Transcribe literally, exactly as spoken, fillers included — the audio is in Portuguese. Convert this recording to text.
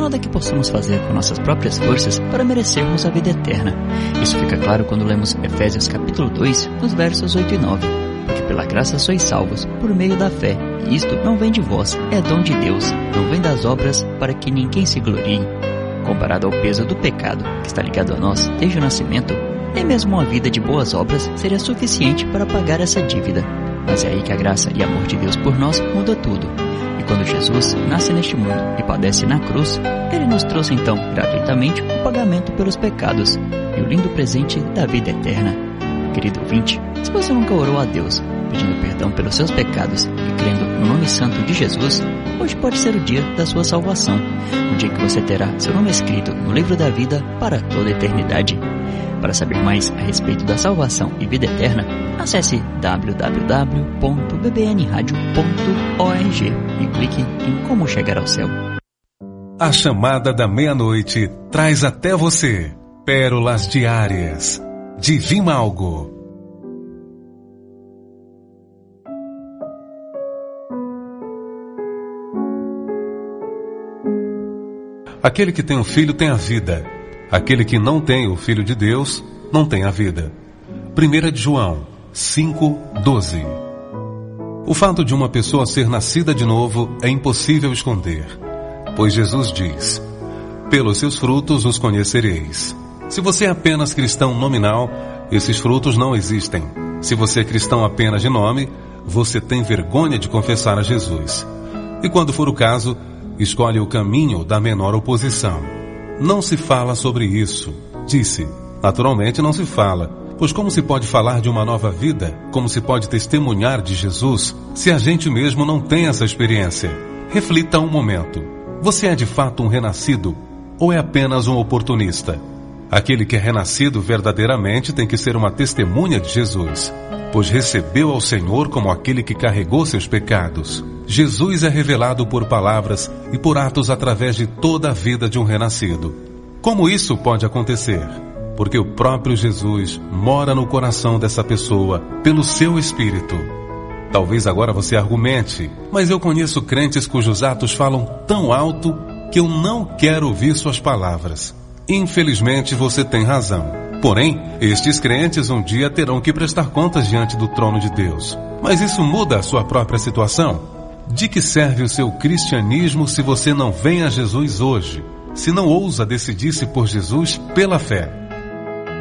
nada que possamos fazer com nossas próprias forças para merecermos a vida eterna. Isso fica claro quando lemos Efésios capítulo dois, nos versos oito e nove. Porque pela graça sois salvos, por meio da fé, e isto não vem de vós, é dom de Deus, não vem das obras, para que ninguém se glorie. Comparado ao peso do pecado, que está ligado a nós desde o nascimento, nem mesmo uma vida de boas obras seria suficiente para pagar essa dívida. Mas é aí que a graça e amor de Deus por nós muda tudo. E quando Jesus nasce neste mundo e padece na cruz, Ele nos trouxe então, gratuitamente, o pagamento pelos pecados e o lindo presente da vida eterna. Querido ouvinte, se você nunca orou a Deus, pedindo perdão pelos seus pecados e crendo no nome santo de Jesus, hoje pode ser o dia da sua salvação, o dia que você terá seu nome escrito no livro da vida para toda a eternidade. Para saber mais a respeito da salvação e vida eterna, acesse w w w ponto b b n radio ponto org e clique em Como Chegar ao Céu. A chamada da meia-noite traz até você pérolas diárias de Vimalgo. Aquele que tem um filho tem a vida. Aquele que não tem o Filho de Deus não tem a vida. primeira de João cinco, doze. O fato de uma pessoa ser nascida de novo é impossível esconder, pois Jesus diz: pelos seus frutos os conhecereis. Se você é apenas cristão nominal, esses frutos não existem. Se você é cristão apenas de nome, você tem vergonha de confessar a Jesus. E quando for o caso, escolhe o caminho da menor oposição. Não se fala sobre isso, disse. Naturalmente não se fala, pois como se pode falar de uma nova vida, como se pode testemunhar de Jesus, se a gente mesmo não tem essa experiência? Reflita um momento. Você é de fato um renascido ou é apenas um oportunista? Aquele que é renascido verdadeiramente tem que ser uma testemunha de Jesus, pois recebeu ao Senhor como aquele que carregou seus pecados. Jesus é revelado por palavras e por atos através de toda a vida de um renascido. Como isso pode acontecer? Porque o próprio Jesus mora no coração dessa pessoa pelo seu Espírito. Talvez agora você argumente, mas eu conheço crentes cujos atos falam tão alto que eu não quero ouvir suas palavras. Infelizmente você tem razão. Porém, estes crentes um dia terão que prestar contas diante do trono de Deus. Mas isso muda a sua própria situação? De que serve o seu cristianismo se você não vem a Jesus hoje? Se não ousa decidir-se por Jesus pela fé?